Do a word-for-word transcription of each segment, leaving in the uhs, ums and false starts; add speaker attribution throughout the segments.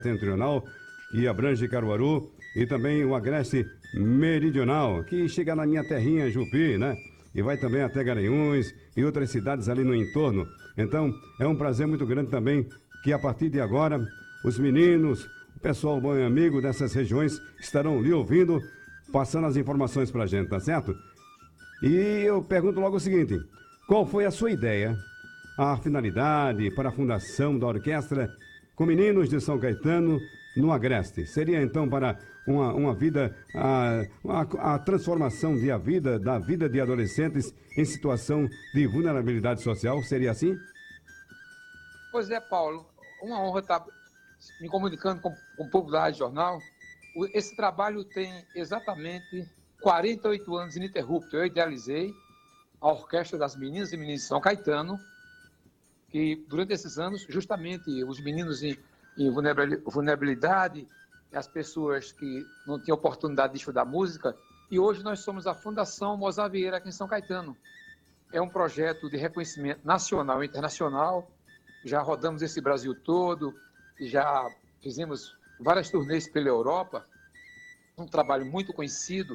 Speaker 1: Setentrional, que abrange Caruaru, e também o Agreste Meridional, que chega na minha terrinha Jupi, né? E vai também até Garanhuns e outras cidades ali no entorno. Então, é um prazer muito grande também que a partir de agora, os meninos, o pessoal bom e amigo dessas regiões estarão lhe ouvindo, passando as informações pra gente, tá certo? E eu pergunto logo o seguinte: qual foi a sua ideia, a finalidade para a fundação da orquestra com meninos de São Caetano no Agreste? Seria então para uma, uma vida, a, a, a transformação de a vida, da vida de adolescentes em situação de vulnerabilidade social? Seria assim?
Speaker 2: Pois é, Paulo, uma honra estar me comunicando com, com o povo da Rádio Jornal. Esse trabalho tem exatamente quarenta e oito anos ininterruptos. Eu idealizei a Orquestra das Meninas e Meninos de São Caetano, que durante esses anos, justamente os meninos em, em vulnerabilidade, as pessoas que não tinham oportunidade de estudar música, e hoje nós somos a Fundação Mozar Vieira aqui em São Caetano. É um projeto de reconhecimento nacional e internacional, já rodamos esse Brasil todo, já fizemos várias turnês pela Europa, um trabalho muito conhecido,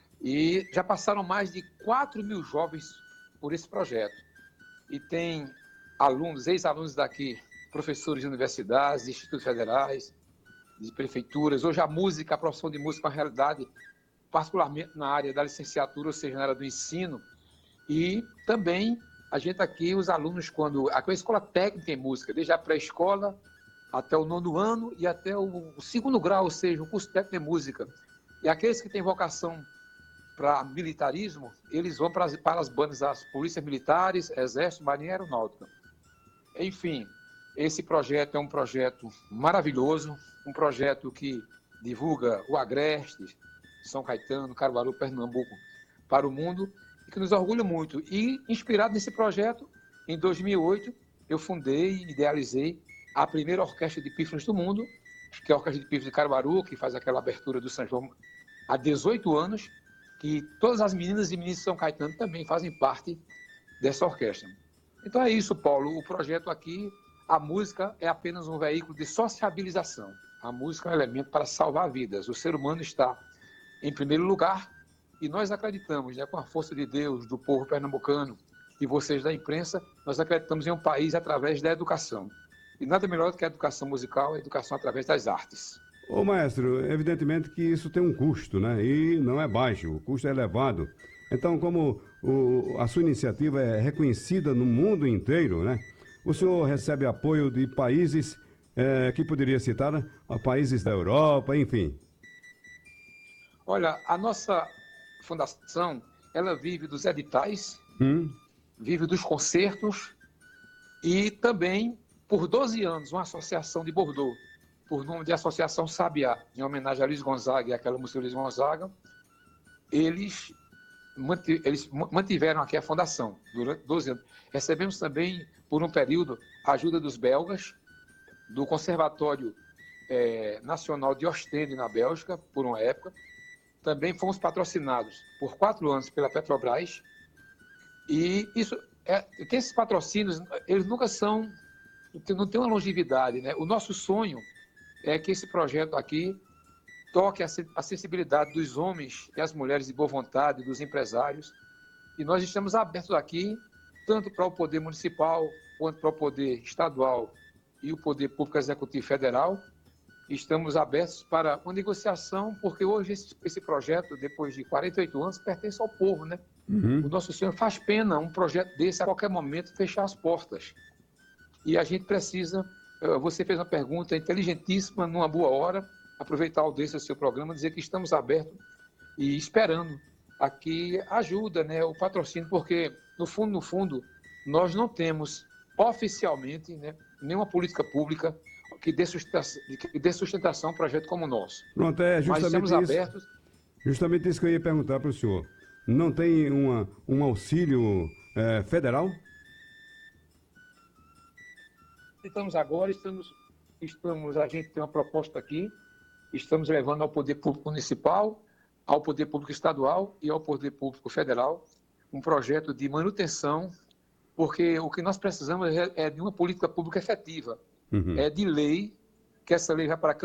Speaker 2: e já passaram mais de quatro mil jovens por esse projeto. E tem alunos, ex-alunos daqui, professores de universidades, de institutos federais, de prefeituras. Hoje a música, a profissão de música é uma realidade, particularmente na área da licenciatura, ou seja, na área do ensino. E também a gente aqui, os alunos, quando... Aqui é uma escola técnica em música, desde a pré-escola até o nono ano e até o segundo grau, ou seja, o curso técnico em música. E aqueles que têm vocação para militarismo, eles vão para as, para as bandas das polícias militares, exército, marinha e aeronáutica. Enfim, esse projeto é um projeto maravilhoso, um projeto que divulga o Agreste, São Caetano, Caruaru, Pernambuco para o mundo, e que nos orgulha muito. E, inspirado nesse projeto, em dois mil e oito, eu fundei e idealizei a primeira orquestra de pífanos do mundo, que é a Orquestra de Pífanos de Caruaru, que faz aquela abertura do São João há dezoito anos, que todas as meninas e meninos de São Caetano também fazem parte dessa orquestra. Então é isso, Paulo. O projeto aqui, a música é apenas um veículo de sociabilização. A música é um elemento para salvar vidas. O ser humano está em primeiro lugar e nós acreditamos, né, com a força de Deus, do povo pernambucano e vocês da imprensa, nós acreditamos em um país através da educação. E nada melhor do que a educação musical, a educação através das artes.
Speaker 1: Ô maestro, evidentemente que isso tem um custo, né? E não é baixo, o custo é elevado. Então, como o, a sua iniciativa é reconhecida no mundo inteiro, né? O senhor recebe apoio de países é, que poderia citar, né? Países da Europa, enfim.
Speaker 2: Olha, a nossa fundação, ela vive dos editais,
Speaker 1: Hum?
Speaker 2: vive dos concertos e também, por doze anos, uma associação de Bordeaux, por nome de Associação Sabiá, em homenagem a Luiz Gonzaga e àquela música Luiz Gonzaga, eles, eles mantiveram aqui a fundação durante doze anos. Recebemos também, por um período, a ajuda dos belgas, do Conservatório é, Nacional de Ostende, na Bélgica, por uma época. Também fomos patrocinados por quatro anos pela Petrobras. E isso é, que esses patrocínios, eles nunca são, não tem uma longevidade, né? O nosso sonho é que esse projeto aqui toque a sensibilidade dos homens e as mulheres de boa vontade, dos empresários. E nós estamos abertos aqui, tanto para o poder municipal, quanto para o poder estadual e o poder público executivo federal. Estamos abertos para uma negociação, porque hoje esse, esse projeto, depois de quarenta e oito anos, pertence ao povo, né?
Speaker 1: Uhum.
Speaker 2: O nosso senhor faz pena um projeto desse a qualquer momento fechar as portas. E a gente precisa, você fez uma pergunta inteligentíssima, numa boa hora, aproveitar o desse seu programa, dizer que estamos abertos e esperando aqui ajuda, né, o patrocínio, porque, no fundo, no fundo, nós não temos oficialmente, né, nenhuma política pública que dê sustentação, que dê sustentação a um projeto como o nosso.
Speaker 1: Pronto, é
Speaker 2: Mas
Speaker 1: justamente
Speaker 2: estamos
Speaker 1: isso.
Speaker 2: abertos.
Speaker 1: Justamente isso que eu ia perguntar para o senhor. Não tem uma, um auxílio é, federal?
Speaker 2: Estamos agora, estamos, estamos, a gente tem uma proposta aqui, estamos levando ao Poder Público Municipal, ao Poder Público Estadual e ao Poder Público Federal um projeto de manutenção, porque o que nós precisamos é, é de uma política pública efetiva,
Speaker 1: Uhum.
Speaker 2: é de lei que essa lei vai para a